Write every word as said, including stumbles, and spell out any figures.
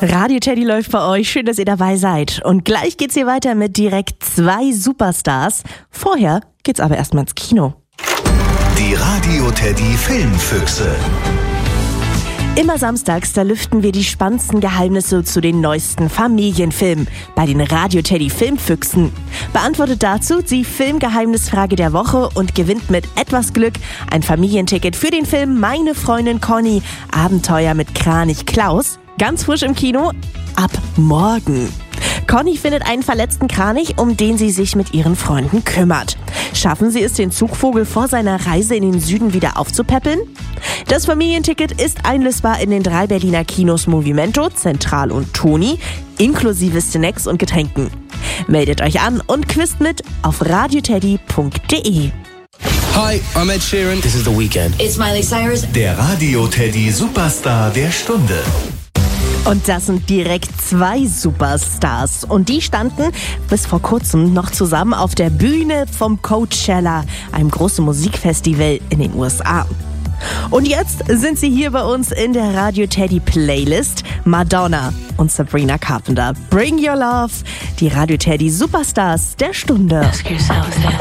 Radio Teddy läuft bei euch. Schön, dass ihr dabei seid. Und gleich geht's hier weiter mit direkt zwei Superstars. Vorher geht's aber erstmal ins Kino. Die Radio Teddy Filmfüchse. Immer samstags, da lüften wir die spannendsten Geheimnisse zu den neuesten Familienfilmen bei den Radio Teddy Filmfüchsen. Beantwortet dazu die Filmgeheimnisfrage der Woche und gewinnt mit etwas Glück ein Familienticket für den Film Meine Freundin Conny, Abenteuer mit Kranich Klaus. Ganz frisch im Kino, ab morgen. Conny findet einen verletzten Kranich, um den sie sich mit ihren Freunden kümmert. Schaffen sie es, den Zugvogel vor seiner Reise in den Süden wieder aufzupäppeln? Das Familienticket ist einlösbar in den drei Berliner Kinos Movimento, Zentral und Toni, inklusive Snacks und Getränken. Meldet euch an und quizt mit auf radioteddy punkt de. Hi, I'm Ed Sheeran. This is The Weeknd. It's Miley Cyrus. Der Radio Teddy Superstar der Stunde. Und das sind direkt zwei Superstars. Und die standen bis vor kurzem noch zusammen auf der Bühne vom Coachella, einem großen Musikfestival in den U S A. Und jetzt sind sie hier bei uns in der Radio Teddy Playlist. Madonna und Sabrina Carpenter. Bring Your Love, die Radio Teddy Superstars der Stunde. Ask yourself this.